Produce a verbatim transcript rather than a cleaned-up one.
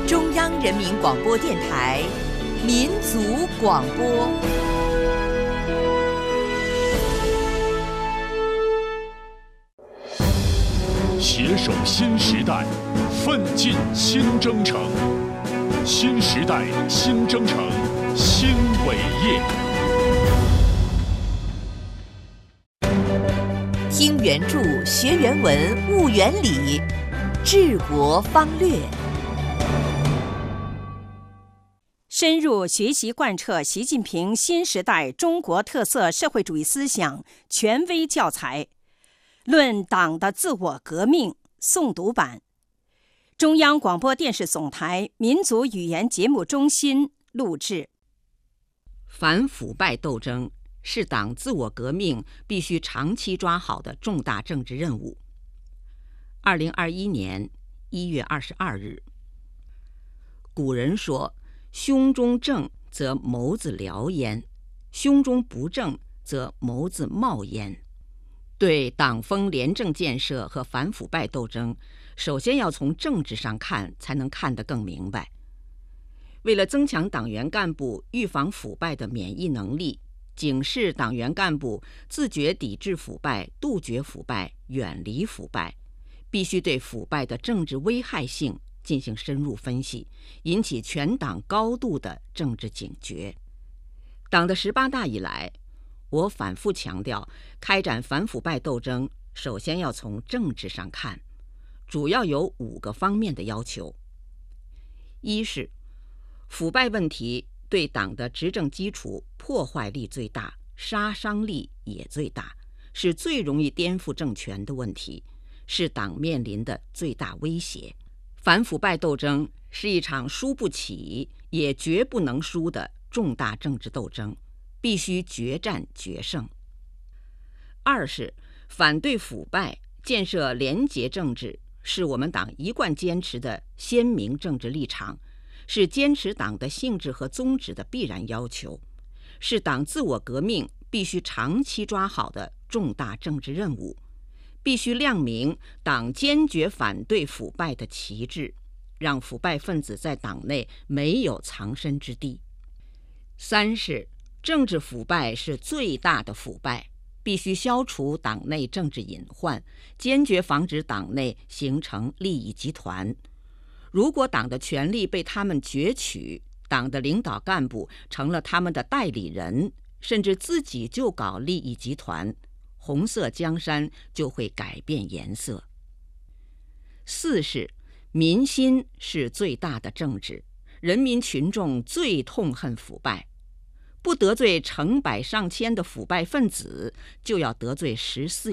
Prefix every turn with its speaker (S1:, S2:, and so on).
S1: 中央人民广播电台民族广播。
S2: 携手新时代，奋进新征程。新时代新征程新伟业。
S1: 听原著，学原文，悟原理，治国方略。
S3: 深入学习贯彻习近平新时代中国特色社会主义思想权威教材，论党的自我革命诵读版，中央广播电视总台民族语言节目中心录制。
S4: 反腐败斗争是党自我革命必须长期抓好的重大政治任务。二零二一年一月二十二日，古人说：“胸中正则眸子燎焉，胸中不正则眸子冒焉。”对党风廉政建设和反腐败斗争，首先要从政治上看，才能看得更明白。为了增强党员干部预防腐败的免疫能力，警示党员干部自觉抵制腐败、杜绝腐败、远离腐败，必须对腐败的政治危害性进行深入分析，引起全党高度的政治警觉。党的十八大以来，我反复强调，开展反腐败斗争，首先要从政治上看，主要有五个方面的要求。一是，腐败问题对党的执政基础破坏力最大，杀伤力也最大，是最容易颠覆政权的问题，是党面临的最大威胁。反腐败斗争是一场输不起也绝不能输的重大政治斗争，必须决战决胜。二是，反对腐败、建设廉洁政治是我们党一贯坚持的鲜明政治立场，是坚持党的性质和宗旨的必然要求，是党自我革命必须长期抓好的重大政治任务，必须亮明党坚决反对腐败的旗帜，让腐败分子在党内没有藏身之地。三是，政治腐败是最大的腐败，必须消除党内政治隐患，坚决防止党内形成利益集团。如果党的权力被他们攫取，党的领导干部成了他们的代理人，甚至自己就搞利益集团，红色江山就会改变颜色。四是，民心是最大的政治，人民群众最痛恨腐败，不得罪成百上千的腐败分子，就要得罪十四